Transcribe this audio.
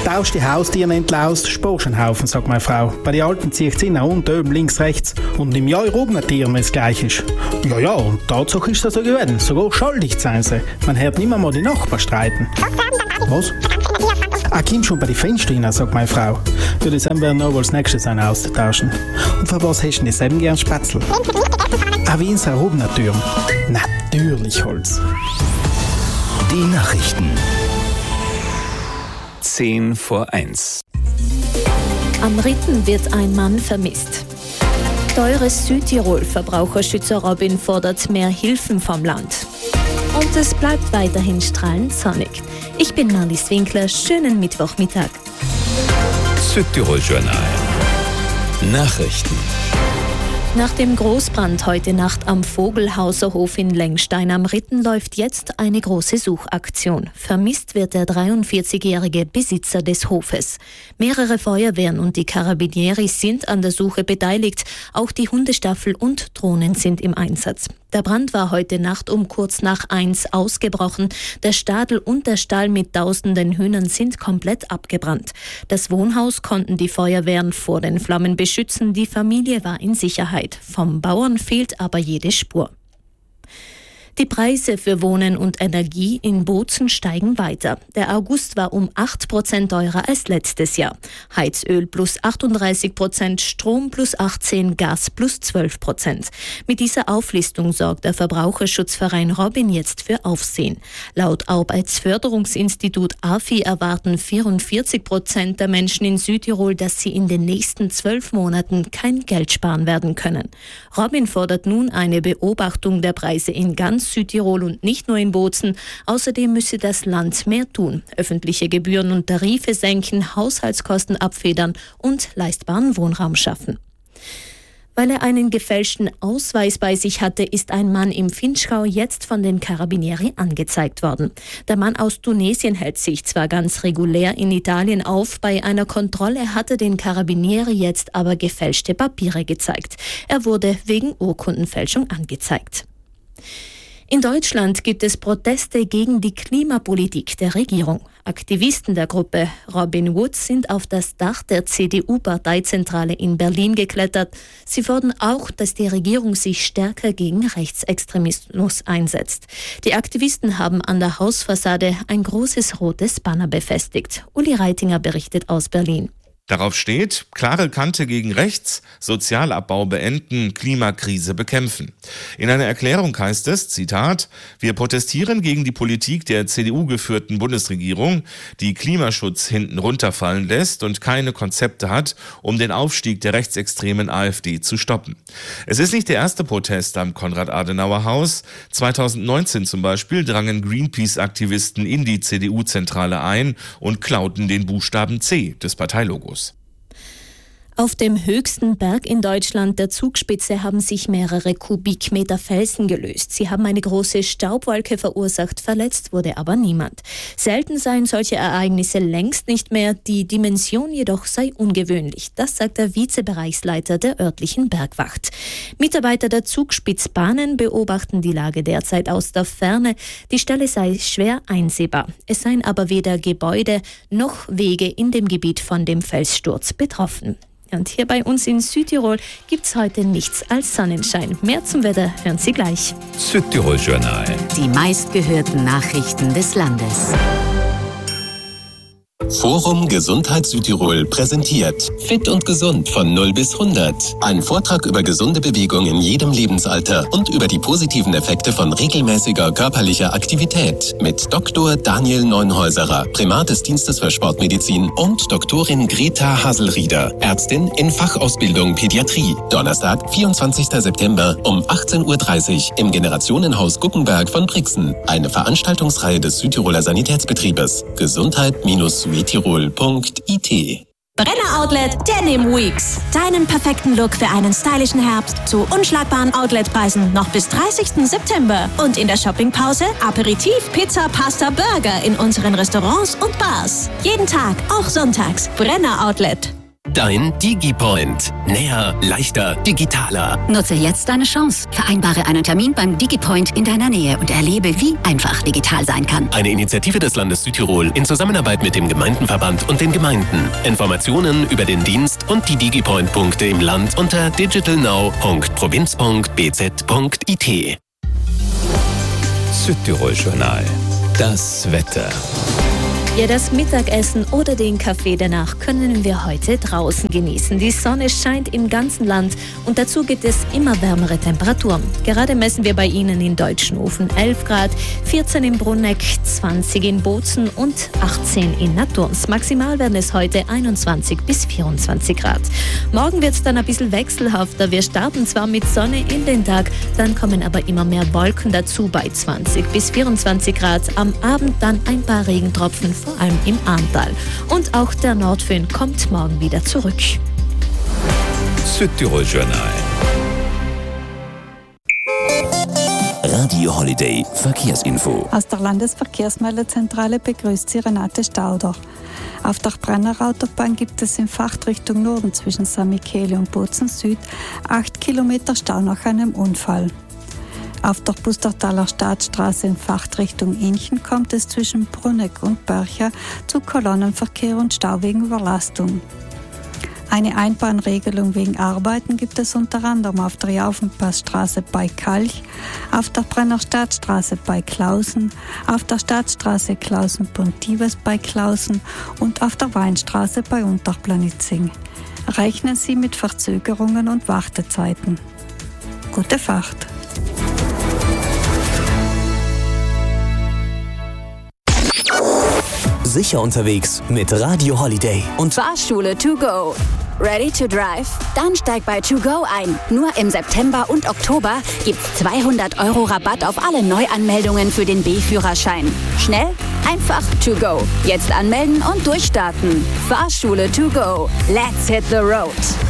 Tausch die Haustiere endlich aus, sparst einen Haufen, sagt meine Frau. Bei den Alten zieht es in und oben, links, rechts. Und im Jahr oben Tieren, wenn es gleich ist. Ja, und Tatsache ist das so gewesen. Sogar schuldig sein sie. Man hört nicht mal die Nachbarn streiten. Was? Komm schon bei den Fenstern rein, sagt meine Frau. Für das werden wir noch als nächstes einen austauschen. Und für was hast du denn eben gern Spätzle? Wie in seiner Hubnatür. Natürlich Holz. Die Nachrichten. 10:01. Am Ritten wird ein Mann vermisst. Teures Südtirol. Verbraucherschützer Robin fordert mehr Hilfen vom Land. Und es bleibt weiterhin strahlend sonnig. Ich bin Marlies Winkler. Schönen Mittwochmittag. Südtirol Journal. Nachrichten. Nach dem Großbrand heute Nacht am Vogelhauser Hof in Lengstein am Ritten läuft jetzt eine große Suchaktion. Vermisst wird der 43-jährige Besitzer des Hofes. Mehrere Feuerwehren und die Carabinieri sind an der Suche beteiligt. Auch die Hundestaffel und Drohnen sind im Einsatz. Der Brand war heute Nacht um kurz nach 1 ausgebrochen. Der Stadel und der Stall mit tausenden Hühnern sind komplett abgebrannt. Das Wohnhaus konnten die Feuerwehren vor den Flammen beschützen. Die Familie war in Sicherheit. Vom Bauern fehlt aber jede Spur. Die Preise für Wohnen und Energie in Bozen steigen weiter. Der August war um 8% teurer als letztes Jahr. Heizöl plus 38%, Strom plus 18%, Gas plus 12%. Mit dieser Auflistung sorgt der Verbraucherschutzverein Robin jetzt für Aufsehen. Laut Arbeitsförderungsinstitut AFI erwarten 44% der Menschen in Südtirol, dass sie in den nächsten 12 Monaten kein Geld sparen werden können. Robin fordert nun eine Beobachtung der Preise in ganz Südtirol und nicht nur in Bozen. Außerdem müsse das Land mehr tun. Öffentliche Gebühren und Tarife senken, Haushaltskosten abfedern und leistbaren Wohnraum schaffen. Weil er einen gefälschten Ausweis bei sich hatte, ist ein Mann im Vinschgau jetzt von den Carabinieri angezeigt worden. Der Mann aus Tunesien hält sich zwar ganz regulär in Italien auf, bei einer Kontrolle hatte den Carabinieri jetzt aber gefälschte Papiere gezeigt. Er wurde wegen Urkundenfälschung angezeigt. In Deutschland gibt es Proteste gegen die Klimapolitik der Regierung. Aktivisten der Gruppe Robin Wood sind auf das Dach der CDU-Parteizentrale in Berlin geklettert. Sie fordern auch, dass die Regierung sich stärker gegen Rechtsextremismus einsetzt. Die Aktivisten haben an der Hausfassade ein großes rotes Banner befestigt. Uli Reitinger berichtet aus Berlin. Darauf steht: klare Kante gegen rechts, Sozialabbau beenden, Klimakrise bekämpfen. In einer Erklärung heißt es, Zitat, wir protestieren gegen die Politik der CDU-geführten Bundesregierung, die Klimaschutz hinten runterfallen lässt und keine Konzepte hat, um den Aufstieg der rechtsextremen AfD zu stoppen. Es ist nicht der erste Protest am Konrad-Adenauer-Haus. 2019 zum Beispiel drangen Greenpeace-Aktivisten in die CDU-Zentrale ein und klauten den Buchstaben C des Parteilogos. Auf dem höchsten Berg in Deutschland, der Zugspitze, haben sich mehrere Kubikmeter Felsen gelöst. Sie haben eine große Staubwolke verursacht, verletzt wurde aber niemand. Selten seien solche Ereignisse längst nicht mehr, die Dimension jedoch sei ungewöhnlich. Das sagt der Vizebereichsleiter der örtlichen Bergwacht. Mitarbeiter der Zugspitzbahnen beobachten die Lage derzeit aus der Ferne. Die Stelle sei schwer einsehbar. Es seien aber weder Gebäude noch Wege in dem Gebiet von dem Felssturz betroffen. Und hier bei uns in Südtirol gibt's heute nichts als Sonnenschein. Mehr zum Wetter hören Sie gleich. Südtirol Journal. Die meistgehörten Nachrichten des Landes. Forum Gesundheit Südtirol präsentiert Fit und Gesund von 0 bis 100. Ein Vortrag über gesunde Bewegung in jedem Lebensalter und über die positiven Effekte von regelmäßiger körperlicher Aktivität mit Dr. Daniel Neunhäuserer, Primat des Dienstes für Sportmedizin, und Doktorin Greta Haselrieder, Ärztin in Fachausbildung Pädiatrie. Donnerstag, 24. September um 18:30 Uhr im Generationenhaus Guckenberg von Brixen. Eine Veranstaltungsreihe des Südtiroler Sanitätsbetriebes. Gesundheit-südtirol.it. Brenner Outlet Denim Weeks. Deinen perfekten Look für einen stylischen Herbst zu unschlagbaren Outletpreisen noch bis 30. September. Und in der Shoppingpause Aperitif, Pizza, Pasta, Burger in unseren Restaurants und Bars. Jeden Tag, auch sonntags. Brenner Outlet. Dein DigiPoint. Näher, leichter, digitaler. Nutze jetzt deine Chance. Vereinbare einen Termin beim DigiPoint in deiner Nähe und erlebe, wie einfach digital sein kann. Eine Initiative des Landes Südtirol in Zusammenarbeit mit dem Gemeindenverband und den Gemeinden. Informationen über den Dienst und die DigiPoint-Punkte im Land unter digitalnow.provinz.bz.it. Südtirol Journal. Das Wetter. Ja, das Mittagessen oder den Kaffee danach können wir heute draußen genießen. Die Sonne scheint im ganzen Land und dazu gibt es immer wärmere Temperaturen. Gerade messen wir bei Ihnen in Deutschenhofen 11 Grad, 14 in Bruneck, 20 in Bozen und 18 in Naturns. Maximal werden es heute 21 bis 24 Grad. Morgen wird es dann ein bisschen wechselhafter. Wir starten zwar mit Sonne in den Tag, dann kommen aber immer mehr Wolken dazu bei 20 bis 24 Grad. Am Abend dann ein paar Regentropfen, vor allem im Ahrntal. Und auch der Nordföhn kommt morgen wieder zurück. Südtirol Journal. Radio Holiday Verkehrsinfo. Aus der Landesverkehrsmeldezentrale begrüßt Sie Renate Stauder. Auf der Brenner-Autobahn gibt es in Fahrtrichtung Norden zwischen St. Micheli und Bozen Süd 8 Kilometer Stau nach einem Unfall. Auf der Pustertaler Staatsstraße in Fahrtrichtung Inchen kommt es zwischen Bruneck und Börcher zu Kolonnenverkehr und Stau wegen Überlastung. Eine Einbahnregelung wegen Arbeiten gibt es unter anderem auf der Jaufenpassstraße bei Kalch, auf der Brenner Staatsstraße bei Klausen, auf der Staatsstraße Klausen-Pontives bei Klausen und auf der Weinstraße bei Unterplanitzing. Rechnen Sie mit Verzögerungen und Wartezeiten. Gute Fahrt! Sicher unterwegs mit Radio Holiday und Fahrschule to go. Ready to drive? Dann steig bei To Go ein. Nur im September und Oktober gibt's 200 € Rabatt auf alle Neuanmeldungen für den B-Führerschein. Schnell, einfach To Go. Jetzt anmelden und durchstarten. Fahrschule to go. Let's hit the road.